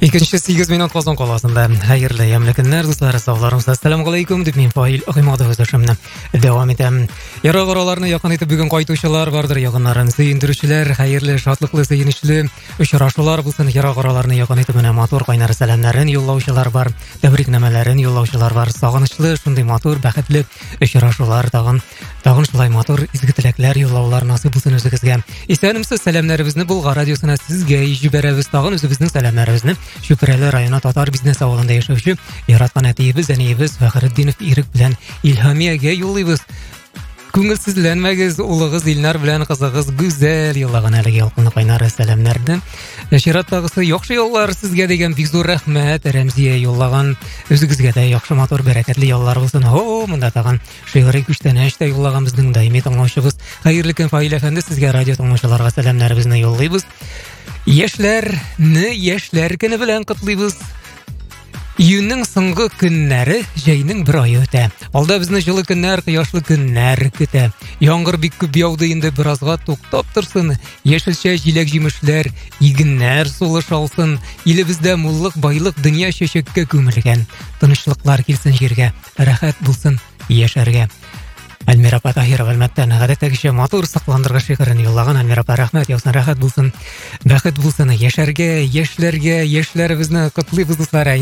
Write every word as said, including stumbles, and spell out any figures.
Икенче сигез минут Казан каласында. Хәерле ямлы көннәр, дуслар, сауларыгыз. Ассаламу алейкум дип мин Фаил Гыймадов үзешемне дәвам итәм. Яраг араларны якын итеп бүгін кайтучылар бардыр, ягыннарын сөендерүчеләр, хәерле, шатлыклы, сөенечле очрашулар булсын. Яраг араларны якын итеп менә матур кайнар сәламнарын юллаучылар бар, тәбрикнамәләрен юллаучылар бар. Сагынычлы, шундый матур, бәхетле очрашулар тагын, тагын шулай матур изге теләкләр юллаулар насыйп булсын үзегезгә. Исәнмесез, сәламнәребезне Булгар радиосына сезгә җибәрәбез, тагын үзебезнең сәламнәребезне Шүпрәле районы татар бизнес авылында яшәүче яраткан әтиебез, әниебез Фәхретдинов Ирек белән Илһамиягә юллыйбыз. Күңелсезләнмәгез, улыгыз Илнар белән кызыгыз гүзәл юллаган әлеге ялкынлы кайнар сәламнәрне. Чираттагысы яхшы юллар сезгә дигән бик зур рәхмәт, Рәмзия юллаган. Үзегезгә дә яхшы матур бәрәкәтле яллар булсын. О, монда тагын шигъри күчтәнәч тә юллаган безнең даими тыңлаучыбыз. Хәерле көн Фаил әфәнде, сезгә радио тыңлаучыларга сәламнәребезне юллыйбыз. Яшьләрне яшьләр көне белән котлыйбыз. Июньнең соңгы көннәре, җәйнең бер ае үтә. Алда безне җылы көннәр, кояшлы көннәр көтә. Яңгыр бик күп яуды, инде беразга туктап торсын. Яшелчә, җиләк, җимешләр, игеннәр сулыш алсын. Илебездә муллык, байлык, дөнья чәчәккә күмелгән. Тынычлыклар килсен җиргә, рәхәт булсын яшәргә. Әлмира апа Таһирова әлмәттә гадәттәгечә матур сакландыргы шигырен юллаган. Әлмира апа, рәхмәт, яусын, рәхәт булсын, бәхет булсын яшәргә, яшьләргә, яшьләребезне котлыйбыз дуслар.